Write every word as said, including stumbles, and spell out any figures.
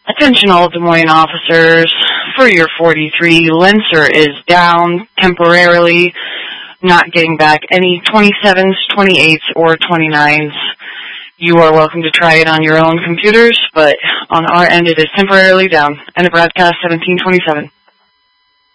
Attention all Des Moines officers. For your forty-three, Lenser is down temporarily, not getting back any twenty-sevens, twenty-eights, or twenty-nines. You are welcome to try it on your own computers, but on our end it is temporarily down. End of broadcast seventeen twenty-seven.